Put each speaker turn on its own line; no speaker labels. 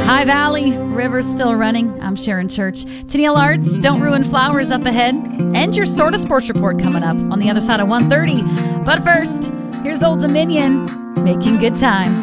High Valley, river's still running. I'm Sharon Church. Tennille Arts, Don't Ruin Flowers up ahead. And your Sort of Sports Report coming up on the other side of 1:30. But first, here's Old Dominion, Making Good Time.